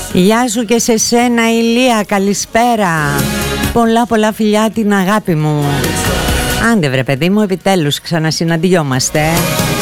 Γεια σου και σε σένα Ηλία, καλησπέρα. Πολλά φιλιά την αγάπη μου. Άντε βρε παιδί μου, επιτέλους ξανασυναντιόμαστε.